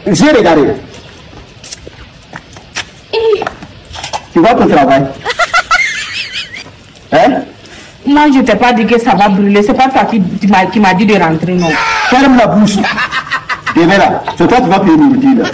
J'ai regardé. Tu vois ton travail? Hein? Moi, je t'ai pas dit que ça va brûler. C'est pas toi qui m'a dit de rentrer, non. Ferme la bouche. Demain là, c'est toi qui vas payer nourriture là.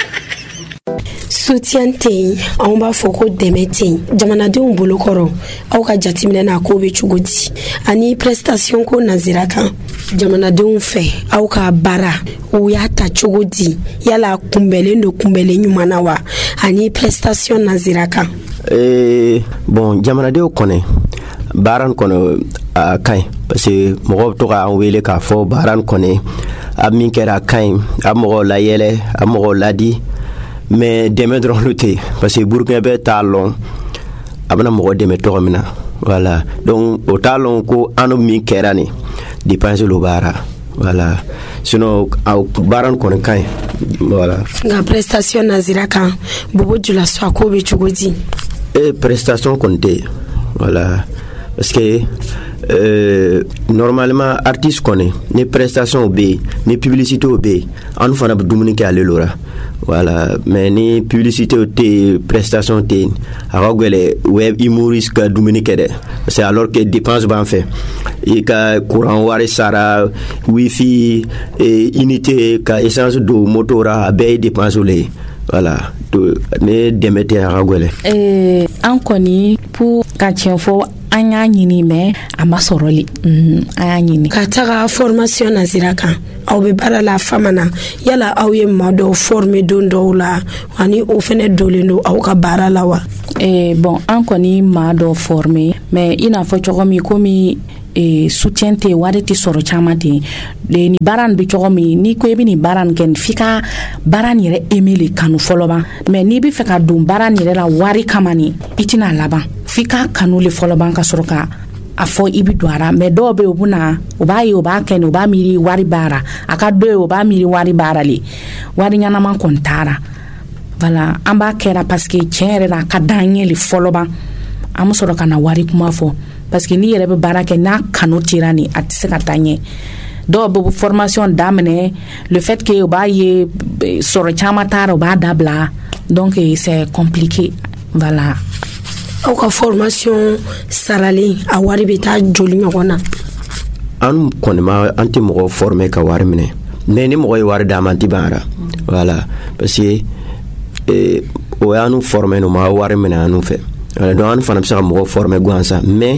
Soutien tey on b'a fɔ ko dɛmɛ tey jamanadenw bolo kɔrɔ aw ka jateminɛ na ko bɛ cogo di ani prestation ko nazira kan jamanadenw fɛ aw ka baara o y'a ta cogo di yala kunbɛlen do kunbɛlen ɲuman na wa ani prestation nazira kan bon jamanadenw kɔnɛ baaran kɔnɔ a kaɲi parce que mɔgɔw bɛ to k'an wele k'a fɔ baaran kɔnɛ a min kɛra a kaɲi a mɔgɔw layɛlɛ a mɔgɔw ladi mais dɛmɛ dɔrɔn lo tɛ parce que burukina bɛ t'a lɔn a bɛna mɔgɔ dɛmɛ tɔgɔ min na voilà donc o t'a lɔn ko an min kɛra nin dépense lo baara voilà sinon aw baaran kɔni kaɲi voilà nka prestation nazira kan bobo jula so ko bɛ cogo di prestation kɔni tɛ voilà parce que normalement artiste kɔni ni prestation bɛ ni publicité bɛ an fana bɛ dumuni kɛ ale lora voilà mais ni publicité te prestation te aga gwele web humoriste ka dumuni kɛ dɛ c'est alors que dépense ban fait i ka courant wari sara wifi unité ka essence do motora be dépense le voilà to ne demete aga gwele an kɔni pour ka tiɲɛ fɔ an y'a ɲini mais a ma sɔrɔli an y'a ɲini ka taga formation nazira kan aw be baara la fama na yala aw ye maa dɔw former don dɔw la ani o fɛnɛ dolen do aw ka baara la wa bon an kɔni maa dɔw former mais i n'a fɔ cogo min komi soutien te wari ti sɔrɔ caman ten ni baara nin bɛ cogo min n'i ko i bɛ nin baara nin kɛ f'i ka baara nin yɛrɛ aimer le kanu fɔlɔ ban mais n'i bɛ fɛ ka don baara nin yɛrɛ la wari kama nin i tɛna laban f'i ka kanu le fɔlɔ ban ka sɔrɔ ka a fɔ i bɛ don a la mais dɔw bɛ yen o b'a ye o b'a kɛ nin o b'a miiri wari baara a ka dɔ ye o b'a miiri wari baara le wari ɲɛnama kɔni taara voilà an b'a kɛra parce que tiɲɛ yɛrɛ la a ka d'an ye le fɔlɔ ban an bɛ sɔrɔ ka na wari kuma fɔ parce que n'i yɛrɛ bɛ baara kɛ n'a kanu tira ni a tɛ se ka taa ɲɛ dɔw bɛ formation daminɛ le fait que o b'a ye sɔrɔ caman taara o b'a dabila donc c'est compliqué voilà aw ka formation saralen a wari bɛ taa joli ɲɔgɔn na an kɔni ma an tɛ mɔgɔ former ka wari minɛ mais ni mɔgɔ ye wari d'a ma an tɛ ban ara voilà parce que o y'an former no ma wari minɛ an fɛ donc an fana bɛ se ka mɔgɔ former gansan mais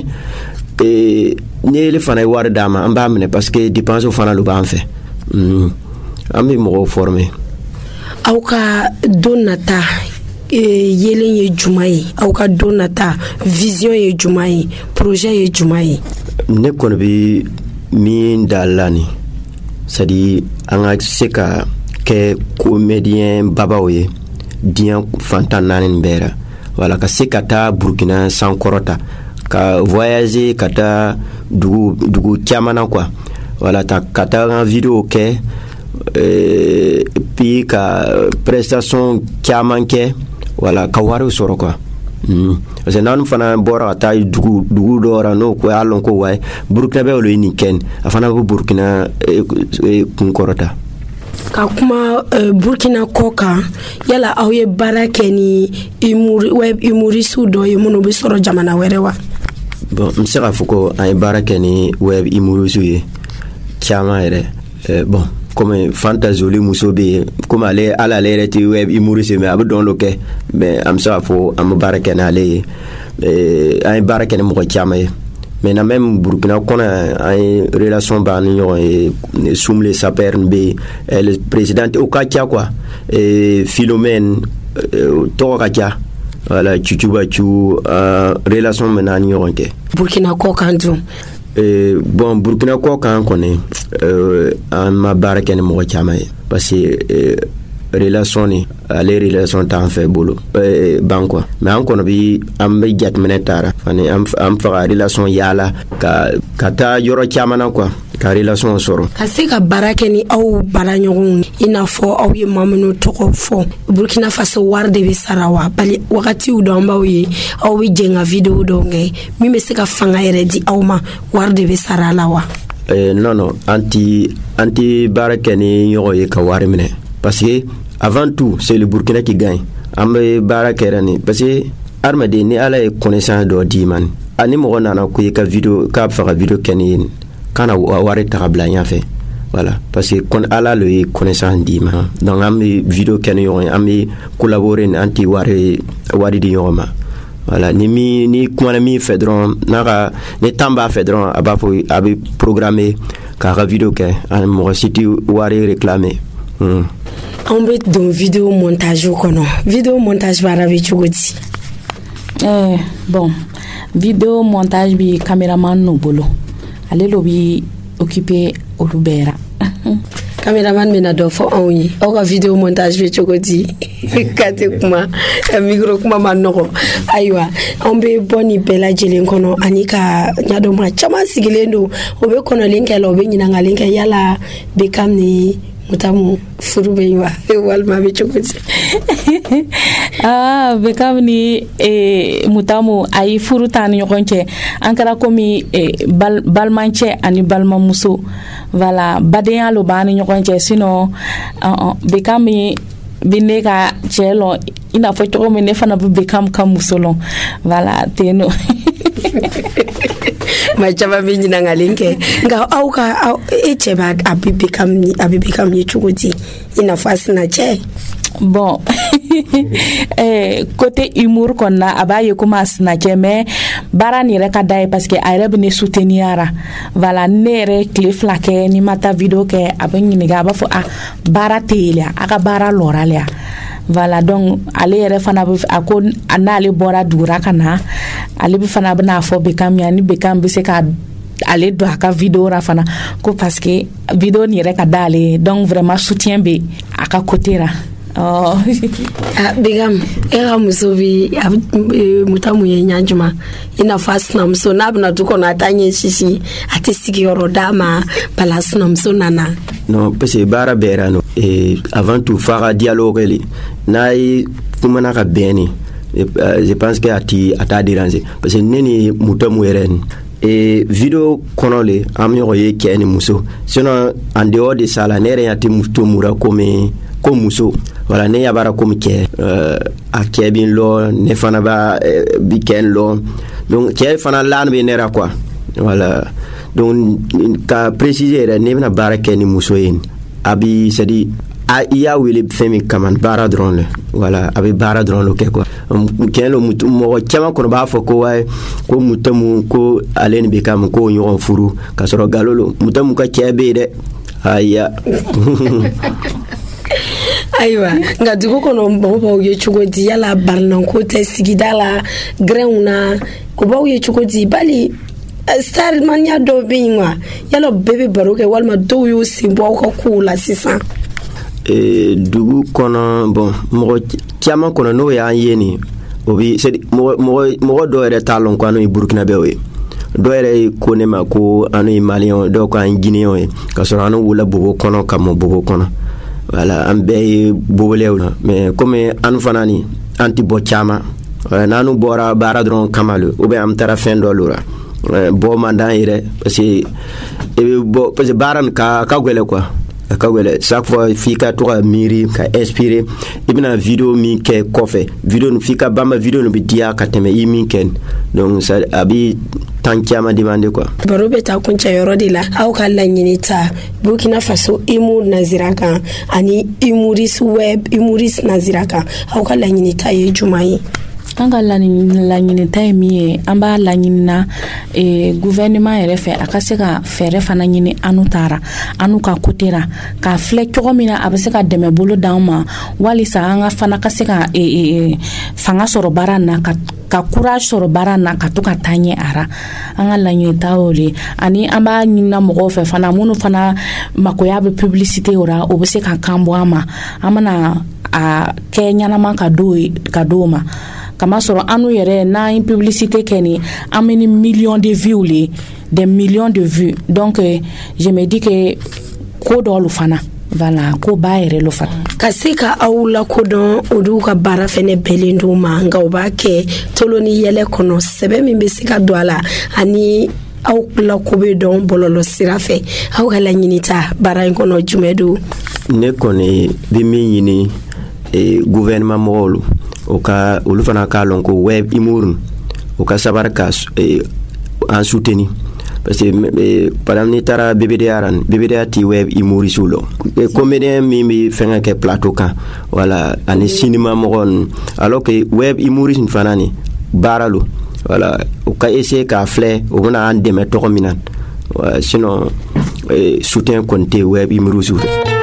ni ele fana ye wari d'a ma an b'a minɛ parce que dépense fana lo b'an fɛ an bɛ mɔgɔw former aw ka don nata yelen ye juma ye aw ka don nata vision ye juma ye projet ye juma ye ne kɔni bɛ min da la ni c'est à dire an ka se ka kɛ comédien babaw ye diɲɛ fantan naani bɛɛ la voilà ka se ka taa Burkina sankɔrɔta ka voyager ka taa dugu caman na quoi voilà ka taa an vidéo kɛ puis ka prestation caman kɛ voilà ka wari sɔrɔ quoi parce que n'an fana bɔra ka taa dugu dɔ la n'o ko y'a lɔn ko wayi Burkina bɛ olu ye nin kɛ a fana bɛ Burkina kunkɔrɔta ka kuma Burkina kɔ kan yala aw ye baara kɛ ni web humoriste dɔ ye minnu bɛ sɔrɔ jamana wɛrɛ wa bon n bɛ se k'a fɔ ko an ye baara kɛ ni web humoriste ye caman yɛrɛ bon comme Fanta Zoli muso bɛ yen comme ale yɛrɛ tɛ web humoriste mais a bɛ dɔn dɔ kɛ mais an bɛ se k'a fɔ an bɛ baara kɛ n'ale ye an ye baara kɛ ni mɔgɔ caman ye maintenant même Burkina kɔnɔ an ye relation b'an ni ɲɔgɔn ye Soumle Saper bɛ le président o ka ca quoi Philomène tɔgɔ ka ca voilà Cucubacu relation bɛ n'an ni ɲɔgɔn kɛ Burkina kɔ kan dun bon Burkina kɔ kan kɔni an ma baara kɛ ni mɔgɔ caman ye parce que relation ni ale relation t'an fɛ bolo ban quoi mais an kɔni bi an bɛ jateminɛ taara ani an faga relation yaala ka taa yɔrɔ caman na quoi ka relation sɔrɔ ka se ka baara kɛ ni aw baara ɲɔgɔnw i n'a fɔ aw ye maa minnu tɔgɔ fɔ Burkina Faso wari de bɛ sara wa bali wagatiw dɔ an b'aw ye aw bɛ jɛn ka vidéo dɔw kɛ min bɛ se ka fanga yɛrɛ di aw ma wari de bɛ sara la wa non an ti baara kɛ ni ɲɔgɔn ye ka wari minɛ parce que avant tout c'est le Burkina qui gagne ambe bara kerani parce que armade ni ala e connaissance do di man ani mo nana ko ka vidéo ka fa vidéo keni kana wari tabla nya fait voilà parce que kon ala le connaissance di man donc am vidéo keni yo am collaborer anti wari di yoma voilà ni kuma mi fedron naka ni tamba fedron abafo abi programmer ka vidéo ke an mo siti wari réclamer on bet don vidéo montage kono vidéo montage bara be chugoti bon vidéo montage bi cameraman no bolo ale lo bi occupé olubera cameraman mena do fo onyi o ka vidéo montage be chugoti kate kuma micro kuma manoko aywa on be boni bela jelen kono anika nyado ma chama sigilendo obe kono linkela obe nyina ngalinka yala be kamni mutamu furube yiwa walma be chokoti be kamni mutamu ay furutan yokonche ankara komi balmanche ani balmamuso voilà badeya lo bani yokonche sino be kami bineka chelo ina fo to me ne fana be kam musolo voilà teno ma chaba binyi na ngalinke nga auka echeba abibikam ni chugoti ina fasina che bon côté humour qu'on a abaye kuma snatché mais bara ni reka dai parce que ay rebe ne souteniara voilà nere clip lake ni mata vidéo ke abani ni ga ba fo bara telia aka bara loralia voilà donc ale yere fana ako anale bora dura kana ale bi fana bana fo be kam yani be kam be se ka ale do aka vidéo ra fana ko parce que vidéo ni reka dale donc vraiment soutien be aka côté ra oh bigam era musobi mutamu yenyanjuma ina fasna mso nabna tuko na tanye shishi atisiki yorodama balasna mso nana non parce que bara berano et avant tout faire dialogue li nai kumana ka beni je pense que ata déranger parce que neni mutamu eren et vidéo konole amyo keni muso sinon en dehors de ça la nere yati mutomura comme muso voilà ne yabara comme ke a kebin lo ne fana ba biken lo donc ke fana lan be nera quoi voilà donc ka préciser ne na barake ni muso yin abi c'est-à-dire iya wele femi kaman bara drone le voilà abi bara drone lo ke quoi ken lo mutu mo chama ko ba fo ko way ko mutamu ko alen be kam ko nyon furu ka soro galolo mutamu ka kebe de aya aywa nga dugo kono mbo ye chugodi yala barnan ko te sigidala greuna ko bawo ye chugodi bali star man ya do binwa yala bebe baroke walma do yo simbo ko kula sisa dugu kono bon mo tiama kono no ya yeni obi c'est mo do ere talon ko anu Burkina Faso do ere ko ne ma ko anu Malien do ko an Guinéen ka so anu wala bobo kono kam bobo kono voilà ambe bobolewna mais comme anu fanani anti bochama nanu bora bara dron kamalu ou bien am tara fin do lura bo mandan ire parce que baran ka gwele quoi ka gwele chaque fois fika to miri ka inspirer ibna vidéo mi ke kofe vidéo no fika bamba vidéo no bidia ka teme yimi ken donc ça abi tankiama demande quoi barobe ta kuncha yorodila au kala nyinita Burkina Faso imu naziraka ani imuris web imuris naziraka au kala nyinita ye jumai anga la nyini taimi amba la nyina gouvernement yere fe akaseka fere fana nyini anutara anuka kutera ka fle chogomina abaseka deme bolo dama wali sa anga fana kaseka fanga soro barana ka courage soro barana ka to ka tanye ara anga la nyini taoli ani amba nyina mogo fe fana munu fana makoya be publicité ora obeseka kambwama amana a Kenya na man ka doma kama soro anu yere na une publicité keni ameni millions de vues des millions de vues donc je me dis que ko do lu fana voilà ko bayere lu fana kasika awula ko don oduka bara fene belendo manga obake toloni yele kono sebe mimbe sika doala ani aw la ko be don bololo sirafe aw kala nyinita bara kono jumedu ne kɔni bɛ min ɲini gouvernement mɔgɔw o ka olu fana k'a lɔn ko web humour o ka sabari ka an soutenir parce que par exemple n'i taara BBDA ti web humoriste lo comédien min bɛ fɛngɛ kɛ plateau kan voilà ani cinéma mɔgɔ ninnu alors que web humoriste fana ni baara lo voilà o ka essayer k'a filɛ o bɛna an dɛmɛ tɔgɔ min na sinon soutien kɔni tɛ web humoriste